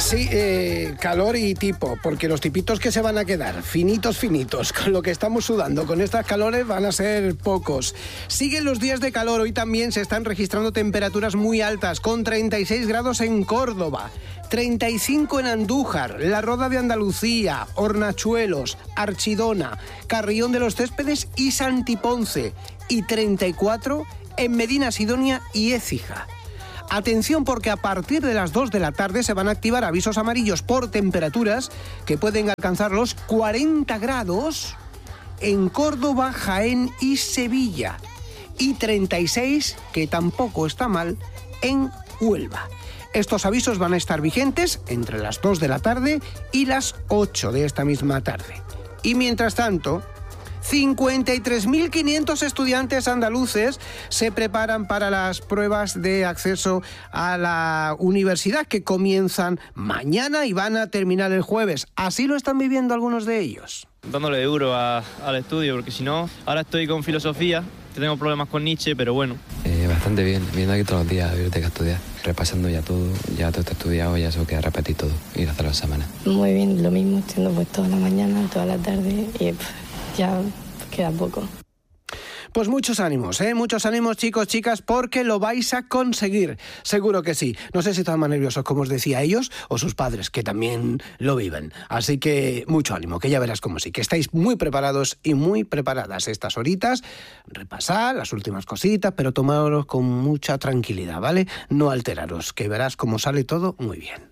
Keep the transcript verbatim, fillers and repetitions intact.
Sí, eh, calor y tipo, porque los tipitos que se van a quedar, finitos, finitos, con lo que estamos sudando, con estas calores van a ser pocos. Siguen los días de calor, hoy también se están registrando temperaturas muy altas, con treinta y seis grados en Córdoba, treinta y cinco en Andújar, La Roda de Andalucía, Hornachuelos, Archidona, Carrión de los Céspedes y Santiponce, y treinta y cuatro en Medina Sidonia y Écija. Atención, porque a partir de las dos de la tarde se van a activar avisos amarillos por temperaturas que pueden alcanzar los cuarenta grados en Córdoba, Jaén y Sevilla, y treinta y seis, que tampoco está mal, en Huelva. Estos avisos van a estar vigentes entre las dos de la tarde y las ocho de esta misma tarde. Y mientras tanto, cincuenta y tres mil quinientos estudiantes andaluces se preparan para las pruebas de acceso a la universidad que comienzan mañana y van a terminar el jueves. Así lo están viviendo algunos de ellos. Dándole duro a, al estudio, porque si no, ahora estoy con filosofía, tengo problemas con Nietzsche, pero bueno. Eh, bastante bien, viendo aquí todos los días a la biblioteca a estudiar, repasando ya todo, ya todo está estudiado, ya solo queda repetir todo, ir a hacer los exámenes. Muy bien, lo mismo, siendo pues toda la mañana, toda la tarde y pff, ya queda poco. Pues muchos ánimos, ¿eh? Muchos ánimos, chicos, chicas, porque lo vais a conseguir. Seguro que sí. No sé si están más nerviosos, como os decía, ellos o sus padres, que también lo viven. Así que mucho ánimo, que ya verás cómo sí, que estáis muy preparados y muy preparadas estas horitas. Repasad las últimas cositas, pero tomadlos con mucha tranquilidad, ¿vale? No alteraros, que verás cómo sale todo muy bien.